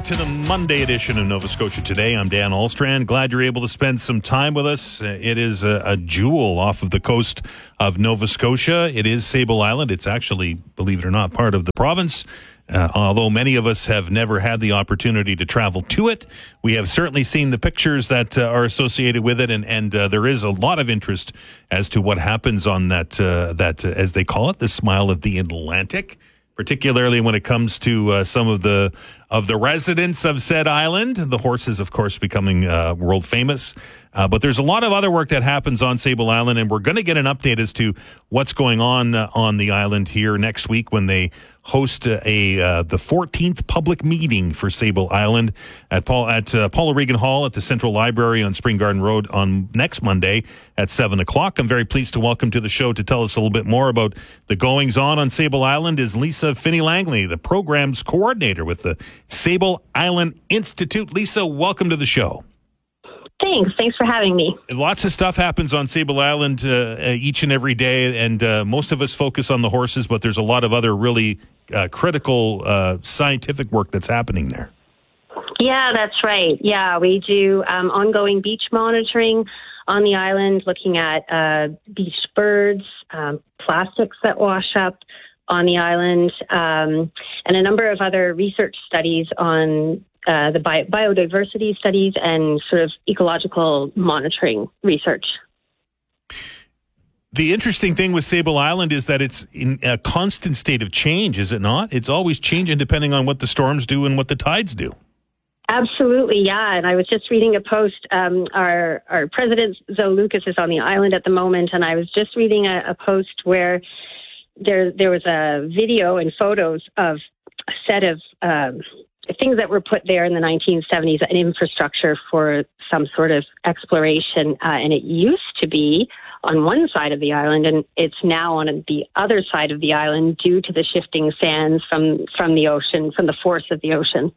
to the Monday edition of Nova Scotia Today. I'm Dan Alstrand. Glad you're able to spend some time with us. It is a jewel off of the coast of Nova Scotia. It is Sable Island. It's actually, believe it or not, part of the province. Although many of us have never had the opportunity to travel to it, we have certainly seen the pictures that are associated with it, and there is a lot of interest as to what happens on that, as they call it, the Smile of the Atlantic, particularly when it comes to some of the residents of said island. The horses, of course, becoming world famous. But there's a lot of other work that happens on Sable Island, and we're going to get an update as to what's going on the island here next week when they host the 14th public meeting for Sable Island at Paul O'Regan Hall at the Central Library on Spring Garden Road on next Monday at 7 o'clock. I'm very pleased to welcome to the show to tell us a little bit more about the goings-on Sable Island is Lisa Finney-Langley, the program's coordinator with the Sable Island Institute. Lisa, welcome to the show. Thanks for having me. Lots of stuff happens on Sable Island each and every day, and most of us focus on the horses, but there's a lot of other really critical scientific work that's happening there. Yeah, that's right. Yeah, we do ongoing beach monitoring on the island, looking at beach birds, plastics that wash up on the island, and a number of other research studies on the biodiversity studies and sort of ecological monitoring research. The interesting thing with Sable Island is that it's in a constant state of change, is it not? It's always changing depending on what the storms do and what the tides do. Absolutely, yeah. And I was just reading a post. Our president, Zoe Lucas, is on the island at the moment, and I was just reading a post where there was a video and photos of a set of things that were put there in the 1970s, an infrastructure for some sort of exploration. And it used to be on one side of the island, and it's now on the other side of the island due to the shifting sands from the ocean, from the force of the ocean.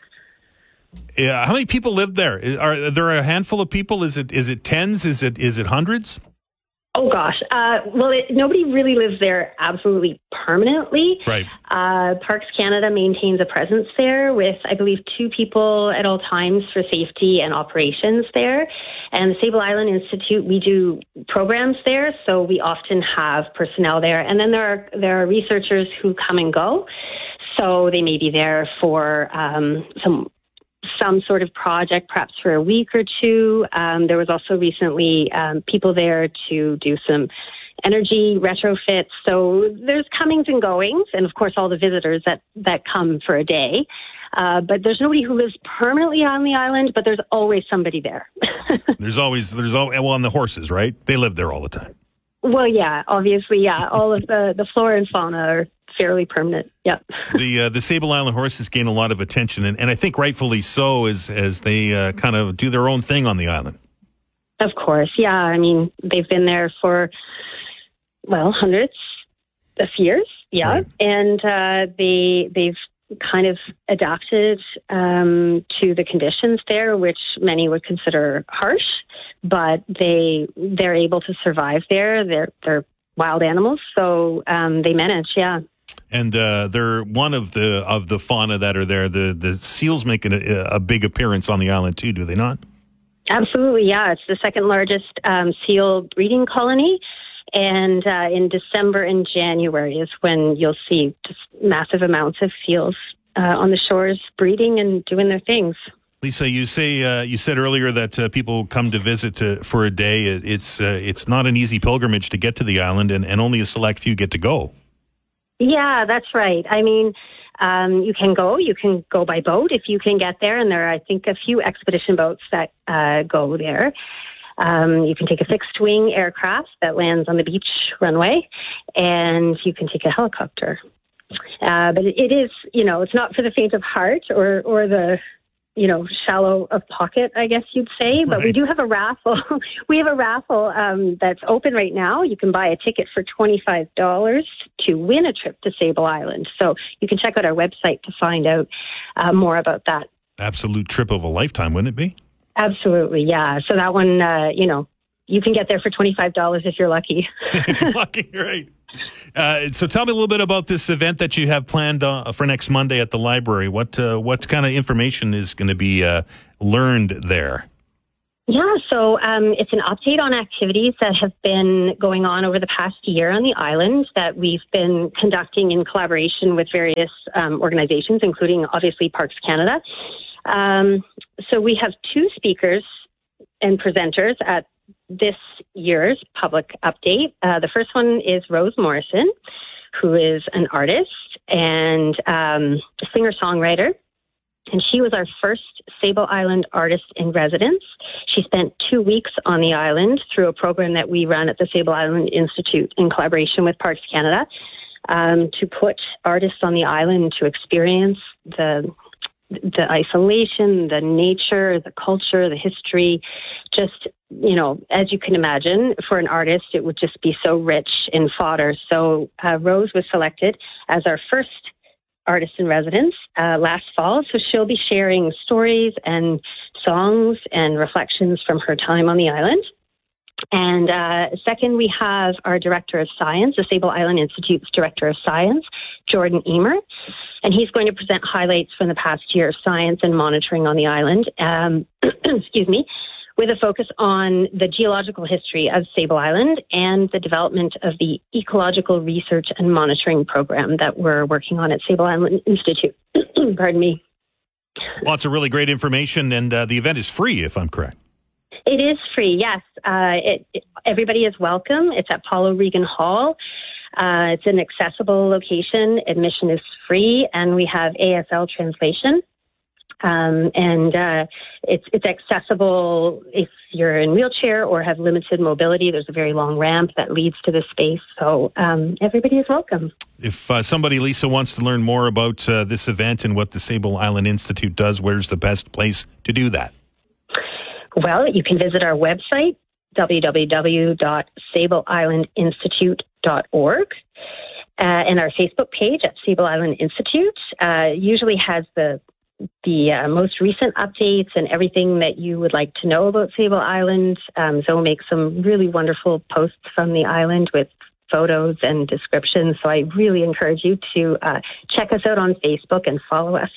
Yeah, how many people live there? Are there a handful of people? Is it tens? Is it hundreds? Oh, gosh. Nobody really lives there absolutely permanently. Right. Parks Canada maintains a presence there with, I believe, 2 people at all times for safety and operations there. And the Sable Island Institute, we do programs there, so we often have personnel there. And then there are researchers who come and go. So they may be there for some sort of project, perhaps for a week or two. There was also recently people there to do some energy retrofits. So there's comings and goings, and of course all the visitors that come for a day. But there's nobody who lives permanently on the island, but there's always somebody there. there's always, and the horses, right? They live there all the time. Well, yeah, obviously, yeah. All of the flora and fauna are fairly permanent. Yeah. The Sable Island horses gain a lot of attention, and I think rightfully so, as they kind of do their own thing on the island. Of course, yeah. I mean, they've been there for hundreds of years, yeah, right. And they've kind of adapted to the conditions there, which many would consider harsh, but they're able to survive there. They're wild animals, so they manage, yeah. And they're one of the fauna that are there. The seals make a big appearance on the island too, do they not? Absolutely, yeah. It's the second largest seal breeding colony. And in December and January is when you'll see just massive amounts of seals on the shores breeding and doing their things. Lisa, you said earlier that people come to visit for a day. It's not an easy pilgrimage to get to the island, and only a select few get to go. Yeah, that's right. I mean, you can go by boat if you can get there, and there are, I think, a few expedition boats that go there. You can take a fixed-wing aircraft that lands on the beach runway, and you can take a helicopter. But it is, it's not for the faint of heart or the, shallow of pocket, I guess you'd say. But right. We do have a raffle. We have a raffle that's open right now. You can buy a ticket for $25 to win a trip to Sable Island. So you can check out our website to find out more about that. Absolute trip of a lifetime, wouldn't it be? Absolutely, yeah. So that one, you can get there for $25 if you're lucky. If you're lucky, right. So tell me a little bit about this event that you have planned for next Monday at the library. What kind of information is going to be learned there? Yeah, so it's an update on activities that have been going on over the past year on the island that we've been conducting in collaboration with various organizations, including obviously Parks Canada. So we have two speakers and presenters at this year's public update. The first one is Rose Morrison, who is an artist and singer-songwriter. And she was our first Sable Island artist in residence. She spent 2 weeks on the island through a program that we run at the Sable Island Institute in collaboration with Parks Canada to put artists on the island to experience the isolation, the nature, the culture, the history. Just, as you can imagine, for an artist, it would just be so rich in fodder. So Rose was selected as our first artist in residence last fall. So she'll be sharing stories and songs and reflections from her time on the island. And second, we have our Director of Science, the Sable Island Institute's Director of Science, Jordan Emer. And he's going to present highlights from the past year of science and monitoring on the island, with a focus on the geological history of Sable Island and the development of the ecological research and monitoring program that we're working on at Sable Island Institute. Pardon me. Lots of really great information, and the event is free, if I'm correct. It is free, yes. Everybody is welcome. It's at Paul O'Regan Hall. It's an accessible location. Admission is free, and we have ASL translation. It's accessible if you're in a wheelchair or have limited mobility. There's a very long ramp that leads to the space, so everybody is welcome. If somebody, Lisa, wants to learn more about this event and what the Sable Island Institute does, where's the best place to do that? Well, you can visit our website, www.sableislandinstitute.org. And our Facebook page at Sable Island Institute usually has the most recent updates and everything that you would like to know about Sable Island. Zoe makes some really wonderful posts from the island with photos and descriptions. So I really encourage you to check us out on Facebook and follow us.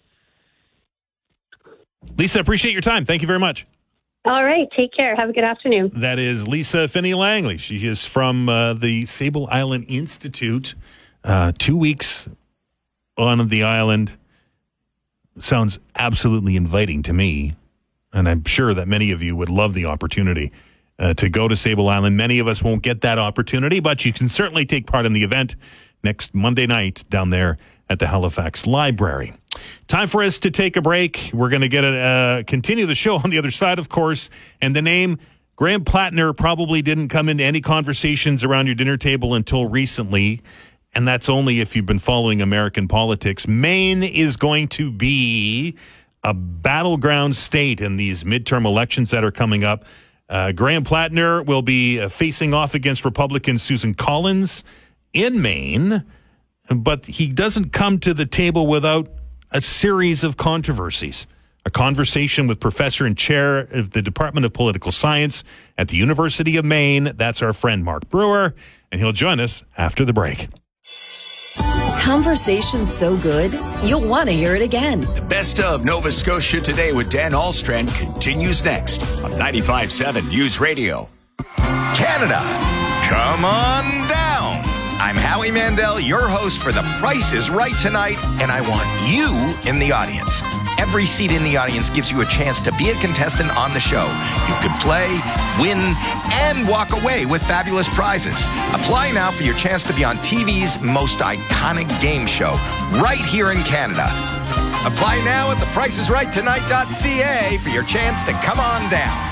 Lisa, appreciate your time. Thank you very much. All right. Take care. Have a good afternoon. That is Lisa Finney-Langley. She is from the Sable Island Institute. 2 weeks on the island. Sounds absolutely inviting to me. And I'm sure that many of you would love the opportunity to go to Sable Island. Many of us won't get that opportunity, but you can certainly take part in the event next Monday night down there at the Halifax Library. Time for us to take a break. We're going to continue the show on the other side, of course. And the name Graham Plattner probably didn't come into any conversations around your dinner table until recently. And that's only if you've been following American politics. Maine is going to be a battleground state in these midterm elections that are coming up. Graham Plattner will be facing off against Republican Susan Collins in Maine. But he doesn't come to the table without a series of controversies. A conversation with professor and chair of the Department of Political Science at the University of Maine. That's our friend Mark Brewer, and he'll join us after the break. Conversation so good, you'll want to hear it again. The best of Nova Scotia Today with Dan Alstrand continues next on 95.7 News Radio. Canada, come on down. I'm Howie Mandel, your host for The Price is Right tonight, and I want you in the audience. Every seat in the audience gives you a chance to be a contestant on the show. You could play, win, and walk away with fabulous prizes. Apply now for your chance to be on TV's most iconic game show, right here in Canada. Apply now at thepricesrighttonight.ca for your chance to come on down.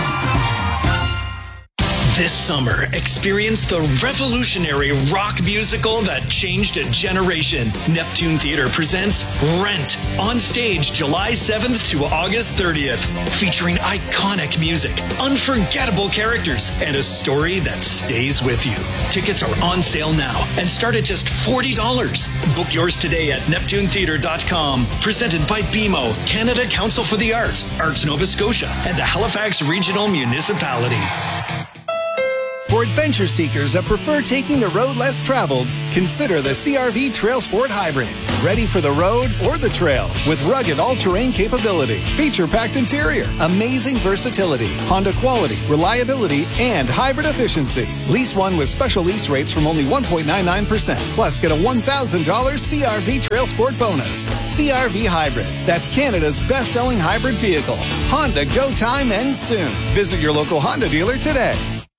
This summer, experience the revolutionary rock musical that changed a generation. Neptune Theatre presents Rent on stage July 7th to August 30th, featuring iconic music, unforgettable characters, and a story that stays with you. Tickets are on sale now and start at just $40. Book yours today at NeptuneTheatre.com. Presented by BMO, Canada Council for the Arts, Arts Nova Scotia, and the Halifax Regional Municipality. For adventure seekers that prefer taking the road less traveled, consider the CR-V Trail Sport Hybrid. Ready for the road or the trail with rugged all-terrain capability, feature-packed interior, amazing versatility, Honda quality, reliability, and hybrid efficiency. Lease one with special lease rates from only 1.99%. Plus, get a $1,000 CR-V Trail Sport bonus. CR-V Hybrid. That's Canada's best-selling hybrid vehicle. Honda Go Time ends soon. Visit your local Honda dealer today.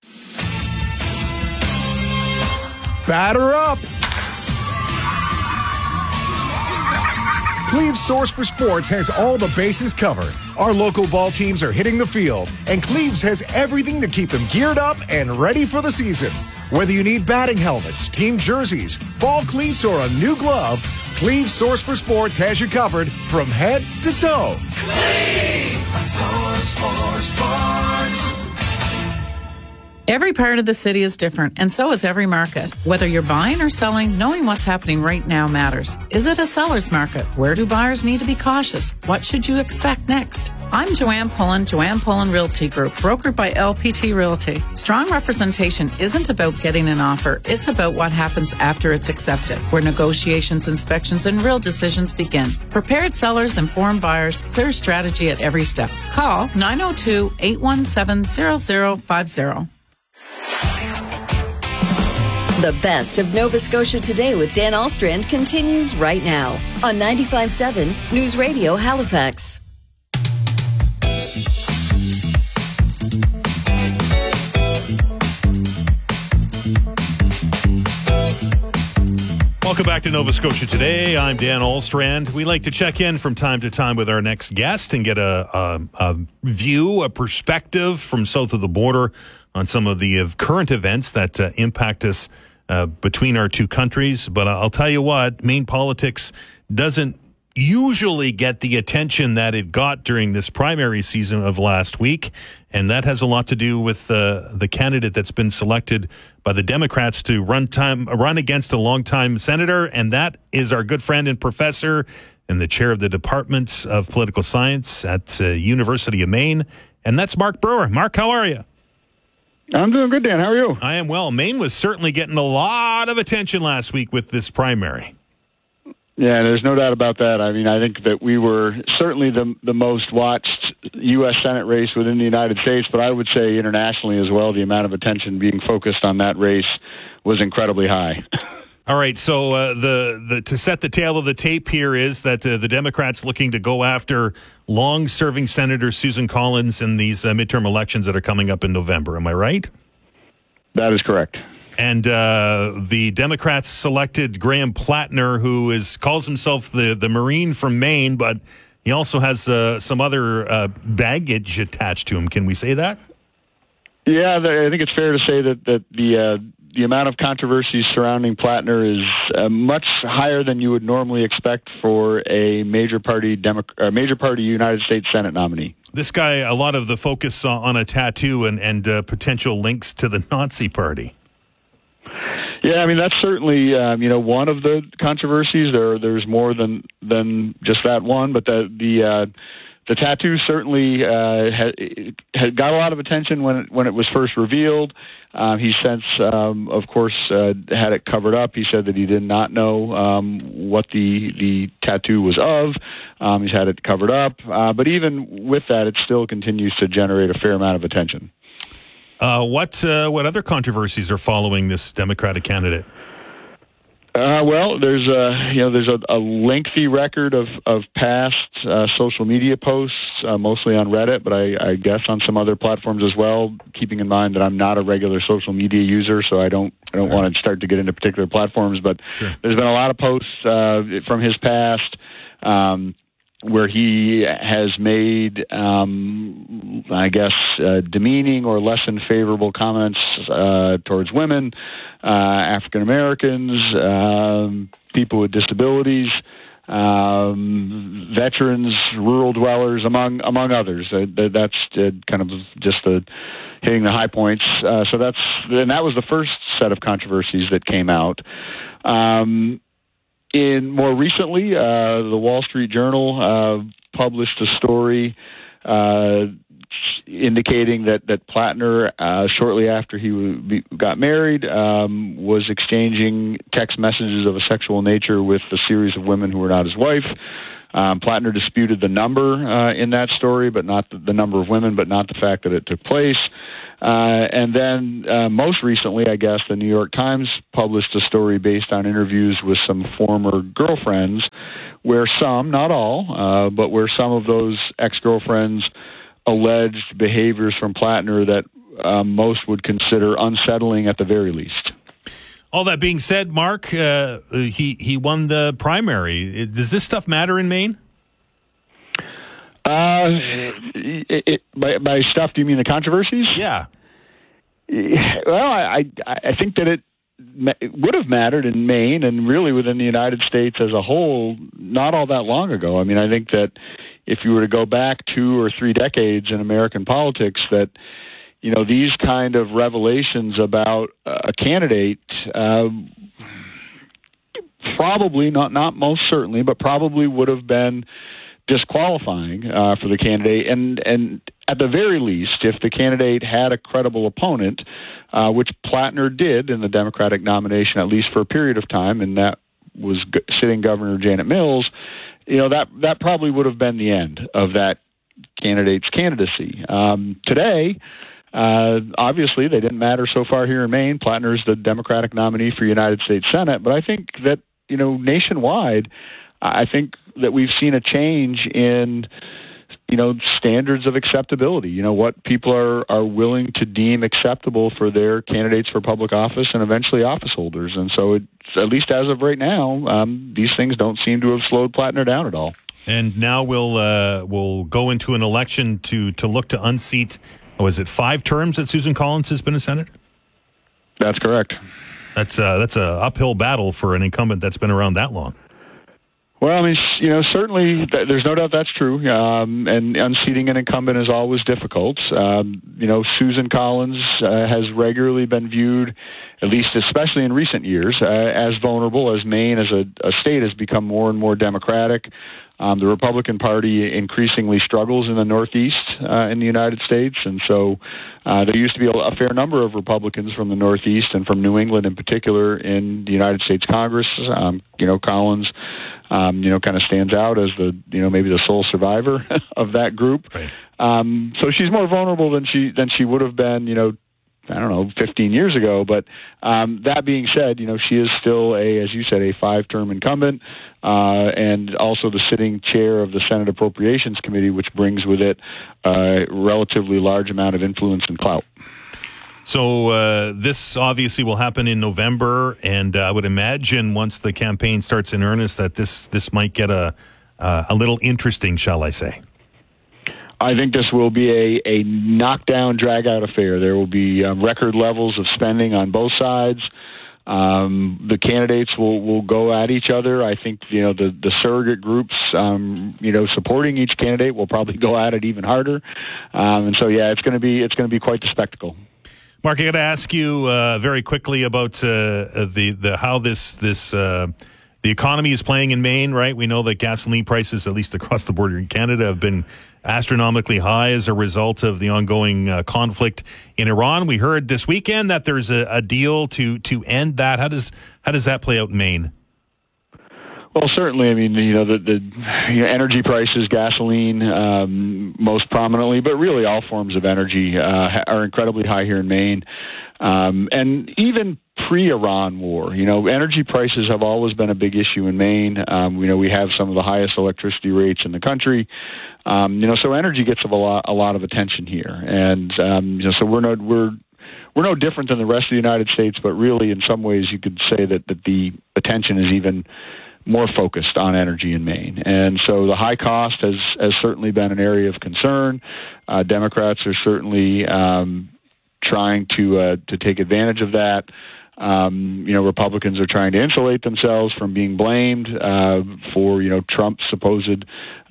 Batter up! Cleve's Source for Sports has all the bases covered. Our local ball teams are hitting the field, and Cleve's has everything to keep them geared up and ready for the season. Whether you need batting helmets, team jerseys, ball cleats, or a new glove, Cleve's Source for Sports has you covered from head to toe. Cleve's Source for Sports. Every part of the city is different, and so is every market. Whether you're buying or selling, knowing what's happening right now matters. Is it a seller's market? Where do buyers need to be cautious? What should you expect next? I'm Joanne Pullen Realty Group, brokered by LPT Realty. Strong representation isn't about getting an offer. It's about what happens after it's accepted, where negotiations, inspections, and real decisions begin. Prepared sellers, informed buyers, clear strategy at every step. Call 902-817-0050. The best of Nova Scotia Today with Dan Alstrand continues right now on 95.7 News Radio Halifax. Welcome back to Nova Scotia Today. I'm Dan Alstrand. We like to check in from time to time with our next guest and get a view, a perspective from south of the border on some of the current events that impact us between our two countries. But I'll tell you what, Maine politics doesn't usually get the attention that it got during this primary season of last week. And that has a lot to do with the candidate that's been selected by the Democrats to run against a longtime senator. And that is our good friend and professor and the chair of the Department of Political Science at University of Maine. And that's Mark Brewer. Mark, how are you? I'm doing good, Dan. How are you? I am well. Maine was certainly getting a lot of attention last week with this primary. Yeah, there's no doubt about that. I mean, I think that we were certainly the most watched U.S. Senate race within the United States, but I would say internationally as well, the amount of attention being focused on that race was incredibly high. All right, so the to set the tail of the tape here is that the Democrats looking to go after long-serving Senator Susan Collins in these midterm elections that are coming up in November. Am I right? That is correct. And the Democrats selected Graham Plattner, who calls himself the Marine from Maine, but he also has some other baggage attached to him. Can we say that? Yeah, I think it's fair to say that the amount of controversy surrounding Plattner is much higher than you would normally expect for a major party United States Senate nominee. This guy, a lot of the focus on a tattoo and potential links to the Nazi Party. Yeah, I mean that's certainly one of the controversies. There's more than just that one, but the tattoo certainly had got a lot of attention when it was first revealed. He since, of course, had it covered up. He said that he did not know what the tattoo was of. He's had it covered up, but even with that, it still continues to generate a fair amount of attention. What other controversies are following this Democratic candidate? Well, there's a lengthy record of past social media posts, mostly on Reddit, but I guess on some other platforms as well. Keeping in mind that I'm not a regular social media user, so I don't want to start to get into particular platforms. But There's been a lot of posts from his past. Where he has made, demeaning or less than favorable comments towards women, African Americans, people with disabilities, veterans, rural dwellers, among others. That's kind of just hitting the high points. So that was the first set of controversies that came out. More recently, the Wall Street Journal published a story indicating that Plattner, shortly after he got married, was exchanging text messages of a sexual nature with a series of women who were not his wife. Plattner disputed the number in that story, but not the number of women, but not the fact that it took place. And then most recently, I guess, the New York Times published a story based on interviews with some former girlfriends where some, not all, but where some of those ex-girlfriends alleged behaviors from Plattner that most would consider unsettling at the very least. All that being said, Mark, he won the primary. Does this stuff matter in Maine? By stuff, do you mean the controversies? Yeah. Well, I think that it would have mattered in Maine and really within the United States as a whole not all that long ago. I mean, I think that if you were to go back 2 or 3 decades in American politics, that these kind of revelations about a candidate probably, not most certainly, but probably would have been disqualifying for the candidate. And at the very least, if the candidate had a credible opponent, which Plattner did in the Democratic nomination, at least for a period of time, and that was sitting Governor Janet Mills, that probably would have been the end of that candidate's candidacy. Today, obviously, they didn't matter so far here in Maine. Plattner is the Democratic nominee for United States Senate. But I think that, nationwide, I think that we've seen a change in, standards of acceptability, what people are willing to deem acceptable for their candidates for public office and eventually office holders. And so, at least as of right now, these things don't seem to have slowed Plattner down at all. And now we'll go into an election to look to unseat. Was it 5 terms that Susan Collins has been a senator? That's correct. That's a uphill battle for an incumbent that's been around that long. Well, I mean, certainly there's no doubt that's true. And unseating an incumbent is always difficult. Susan Collins has regularly been viewed, at least especially in recent years, as vulnerable as Maine as a state has become more and more Democratic. The Republican Party increasingly struggles in the Northeast in the United States, and so there used to be a fair number of Republicans from the Northeast and from New England in particular in the United States Congress. Collins, kind of stands out as maybe the sole survivor of that group. Right. So she's more vulnerable than she would have been, 15 years ago. But that being said, she is still as you said, a 5-term incumbent, and also the sitting chair of the Senate Appropriations Committee, which brings with it a relatively large amount of influence and clout. So this obviously will happen in November, and I would imagine once the campaign starts in earnest that this might get a little interesting, shall I say. I think this will be a knockdown, drag-out affair. There will be record levels of spending on both sides. The candidates will go at each other. I think the surrogate groups supporting each candidate will probably go at it even harder. And so it's going to be quite the spectacle. Mark, I got to ask you very quickly about how the economy is playing in Maine. Right, we know that gasoline prices, at least across the border in Canada, have been astronomically high as a result of the ongoing conflict in Iran. We heard this weekend that there's a deal to end that. How does that play out in Maine? Well, certainly. I mean, the energy prices, gasoline, most prominently, but really all forms of energy are incredibly high here in Maine. And even pre-Iran war, energy prices have always been a big issue in Maine. We have some of the highest electricity rates in the country. So energy gets a lot of attention here, and so we're no different than the rest of the United States, but really, in some ways, you could say that the attention is even more focused on energy in Maine. And so the high cost has certainly been an area of concern. Democrats are certainly trying to take advantage of that. Republicans are trying to insulate themselves from being blamed for Trump's supposed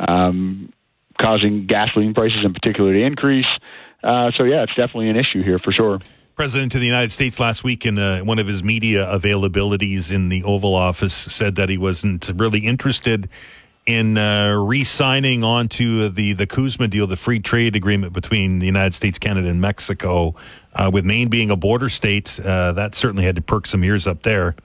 causing gasoline prices in particular to increase. It's definitely an issue here for sure. President of the United States last week in one of his media availabilities in the Oval Office said that he wasn't really interested in re-signing onto the CUSMA deal, the free trade agreement between the United States, Canada, and Mexico. With Maine being a border state, that certainly had to perk some ears up there.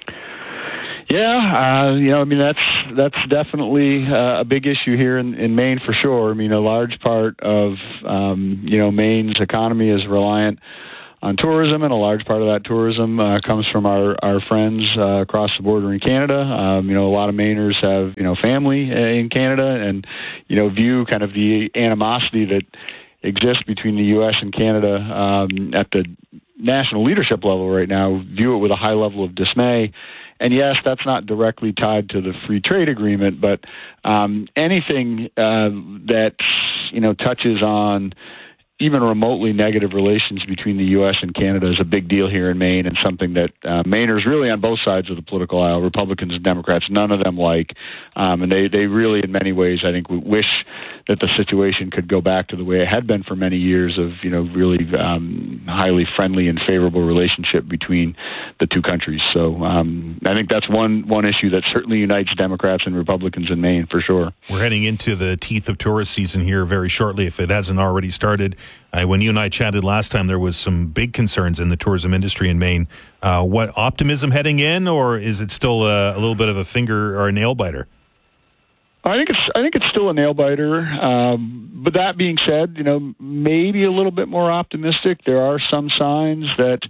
Yeah, that's definitely a big issue here in Maine for sure. I mean, a large part of Maine's economy is reliant on tourism, and a large part of that tourism comes from our friends across the border in Canada. A lot of Mainers have family in Canada, and view kind of the animosity that exists between the U.S. and Canada at the national leadership level right now. View it with a high level of dismay. And yes, that's not directly tied to the free trade agreement, but anything that touches on even remotely negative relations between the U.S. and Canada is a big deal here in Maine, and something that Mainers really on both sides of the political aisle, Republicans and Democrats, none of them like. And they really, in many ways, I think, wish that the situation could go back to the way it had been for many years of, really highly friendly and favorable relationship between the two countries. So I think that's one issue that certainly unites Democrats and Republicans in Maine, for sure. We're heading into the teeth of tourist season here very shortly, if it hasn't already started. When you and I chatted last time, there was some big concerns in the tourism industry in Maine. What, optimism heading in, or is it still a little bit of a finger or a nail biter? I think it's still a nail biter. But that being said, maybe a little bit more optimistic. There are some signs that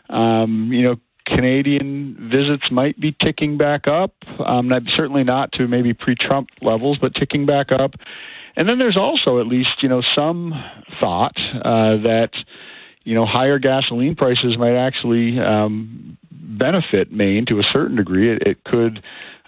Canadian visits might be ticking back up. Certainly not to maybe pre-Trump levels, but ticking back up. And then there's also at least, some thought that, higher gasoline prices might actually benefit Maine to a certain degree. It could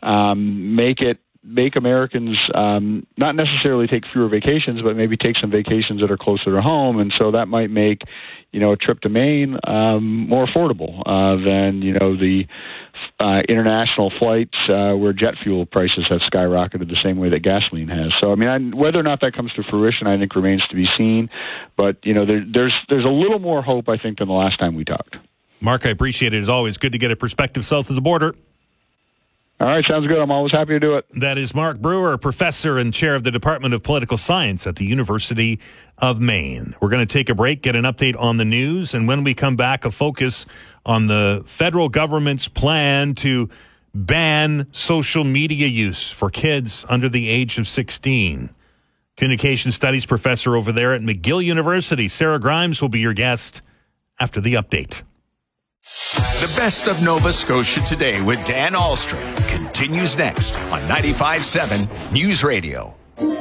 make Americans not necessarily take fewer vacations, but maybe take some vacations that are closer to home. And so that might make, a trip to Maine more affordable than, the international flights where jet fuel prices have skyrocketed the same way that gasoline has. So, whether or not that comes to fruition, I think remains to be seen. But, there's a little more hope, I think, than the last time we talked. Mark, I appreciate it. It's always good to get a perspective south of the border. All right, sounds good. I'm always happy to do it. That is Mark Brewer, professor and chair of the Department of Political Science at the University of Maine. We're going to take a break, get an update on the news, and when we come back, a focus on the federal government's plan to ban social media use for kids under the age of 16. Communication studies professor over there at McGill University, Sarah Grimes, will be your guest after the update. The best of Nova Scotia today with Dan Ahlstrom continues next on 95.7 News Radio.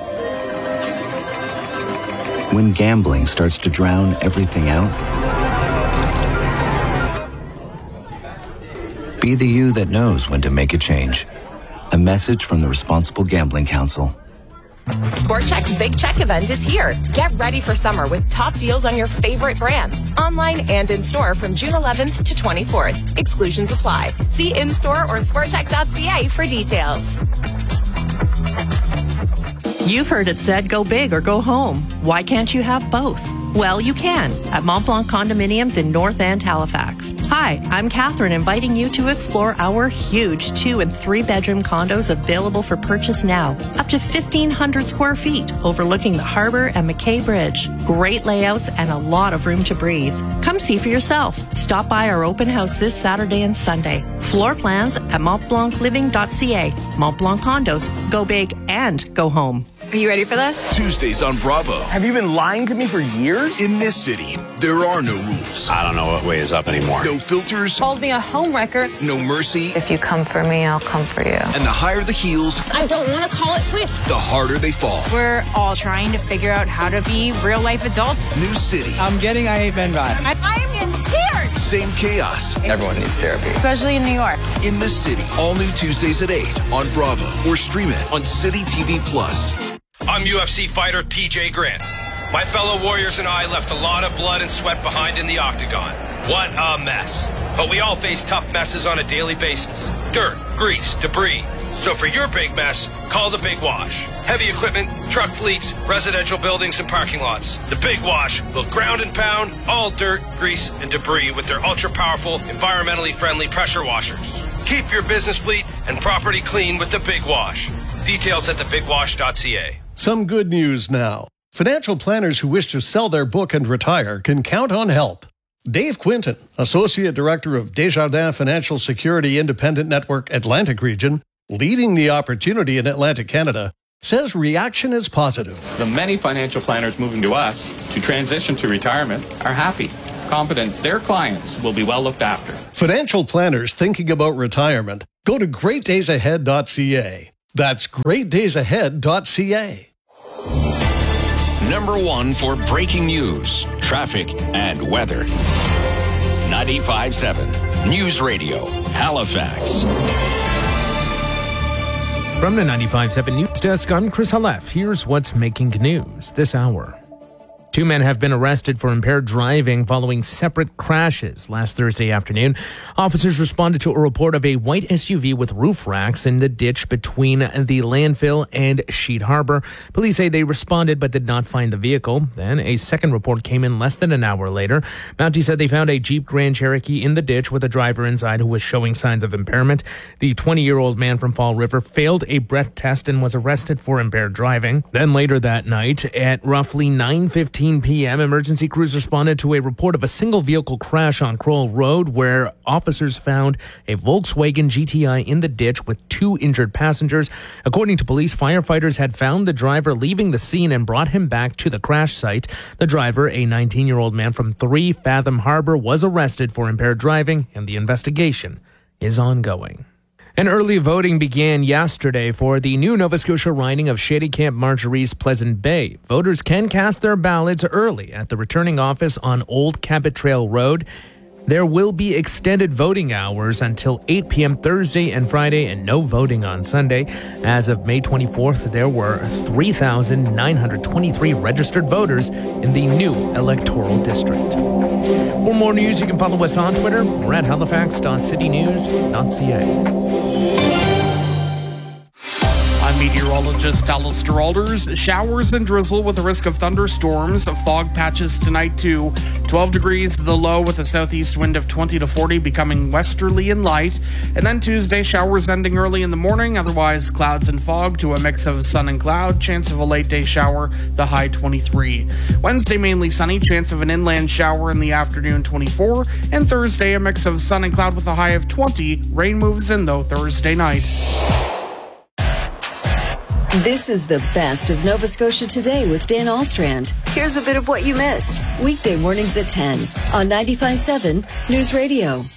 When gambling starts to drown everything out, be the you that knows when to make a change. A message from the Responsible Gambling Council. Sport Chek's Big Check event is here. Get ready for summer with top deals on your favorite brands, online and in-store from June 11th to 24th. Exclusions apply. See in-store or sportchek.ca for details. You've heard it said, go big or go home. Why can't you have both? Well, you can at Mont Blanc Condominiums in North and Halifax. Hi, I'm Catherine, inviting you to explore our huge 2- and 3-bedroom condos available for purchase now. Up to 1,500 square feet, overlooking the harbor and McKay Bridge. Great layouts and a lot of room to breathe. Come see for yourself. Stop by our open house this Saturday and Sunday. Floor plans at montblancliving.ca. Mont Blanc Condos. Go big and go home. Are you ready for this? Tuesdays on Bravo. Have you been lying to me for years? In this city, there are no rules. I don't know what way is up anymore. No filters. Called me a homewrecker. No mercy. If you come for me, I'll come for you. And the higher the heels, I don't want to call it quits. The harder they fall. We're all trying to figure out how to be real-life adults. New city. I'm getting I Hate Men vibe. I am in tears. Same chaos. Everyone needs therapy. Especially in New York. In the City. All new Tuesdays at 8 on Bravo. Or stream it on City TV Plus. I'm UFC fighter TJ Grant. My fellow warriors and I left a lot of blood and sweat behind in the octagon. What a mess. But we all face tough messes on a daily basis. Dirt, grease, debris. So for your big mess, call the Big Wash. Heavy equipment, truck fleets, residential buildings, and parking lots. The Big Wash will ground and pound all dirt, grease, and debris with their ultra-powerful, environmentally friendly pressure washers. Keep your business fleet and property clean with the Big Wash. Details at thebigwash.ca. Some good news now. Financial planners who wish to sell their book and retire can count on help. Dave Quinton, Associate Director of Desjardins Financial Security Independent Network Atlantic Region, leading the opportunity in Atlantic Canada, says reaction is positive. The many financial planners moving to us to transition to retirement are happy, confident their clients will be well looked after. Financial planners thinking about retirement, go to greatdaysahead.ca. That's greatdaysahead.ca. Number one for breaking news, traffic, and weather. 95.7 News Radio, Halifax. From the 95.7 News Desk, I'm Chris Halef. Here's what's making news this hour. 2 men have been arrested for impaired driving following separate crashes last Thursday afternoon. Officers responded to a report of a white SUV with roof racks in the ditch between the landfill and Sheet Harbor. Police say they responded but did not find the vehicle. Then a second report came in less than an hour later. Mountie said they found a Jeep Grand Cherokee in the ditch with a driver inside who was showing signs of impairment. The 20-year-old man from Fall River failed a breath test and was arrested for impaired driving. Then later that night, at roughly 9:15 p.m., emergency crews responded to a report of a single vehicle crash on Crowell Road where officers found a Volkswagen GTI in the ditch with 2 injured passengers. According to police, firefighters had found the driver leaving the scene and brought him back to the crash site. The driver, a 19-year-old man from 3 Fathom Harbor, was arrested for impaired driving, and the investigation is ongoing. And early voting began yesterday for the new Nova Scotia riding of Shady Camp Marjorie's Pleasant Bay. Voters can cast their ballots early at the returning office on Old Cabot Trail Road. There will be extended voting hours until 8 p.m. Thursday and Friday and no voting on Sunday. As of May 24th, there were 3,923 registered voters in the new electoral district. For more news, you can follow us on Twitter. We're at halifax.citynews.ca. I'm meteorologist Alistair Alders. Showers and drizzle with a risk of thunderstorms. Fog patches tonight too. 12 degrees the low with a southeast wind of 20 to 40 becoming westerly and light. And then Tuesday, showers ending early in the morning. Otherwise, clouds and fog to a mix of sun and cloud. Chance of a late day shower, the high 23. Wednesday, mainly sunny. Chance of an inland shower in the afternoon, 24. And Thursday, a mix of sun and cloud with a high of 20. Rain moves in though Thursday night. This is the best of Nova Scotia Today with Dan Alstrand. Here's a bit of what you missed. Weekday mornings at 10 on 95.7 News Radio.